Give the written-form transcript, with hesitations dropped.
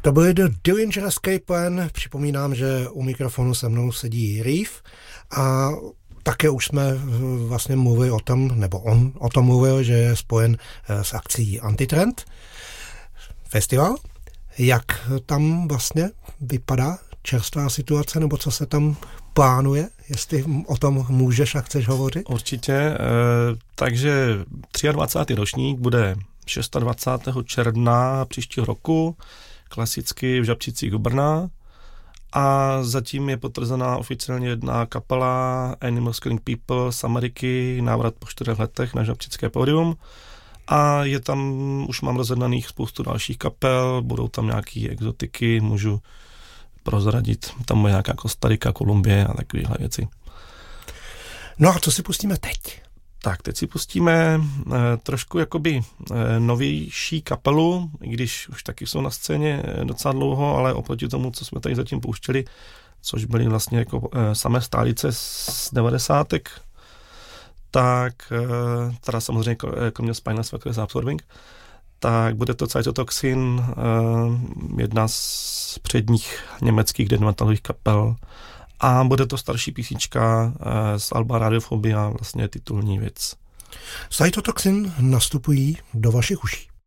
To byly The Dillinger Escape Plan. Připomínám, že u mikrofonu se mnou sedí Reeve a také už jsme vlastně mluvili o tom, nebo on o tom mluvil, že je spojen s akcí Antitrend festival. Jak tam vlastně vypadá čerstvá situace, nebo co se tam plánuje, jestli o tom můžeš a chceš hovořit? Určitě, takže 23. ročník bude 26. června příštího roku, klasicky v Žabčicích u Brna, a zatím je potvrzená oficiálně jedna kapela Animals Killing People z Ameriky, návrat po 4 letech na žabčické pódium, a je tam, už mám rozjednaných spoustu dalších kapel, budou tam nějaký exotiky, můžu prozradit, tam bude nějaká Kostarika, Kolumbie a takovéhle věci. No a co si pustíme teď? Tak, teď si pustíme trošku jakoby novější kapelu, i když už taky jsou na scéně docela dlouho, ale oproti tomu, co jsme tady zatím pouštěli, což byly vlastně jako samé stálice z 90. tak teda samozřejmě kromě Spineless Factory Absorbing, tak bude to Cytotoxin, jedna z předních německých death metalových kapel, a bude to starší písnička z alba Radiofobia, vlastně titulní věc. Cytotoxin nastupují do vašich uší.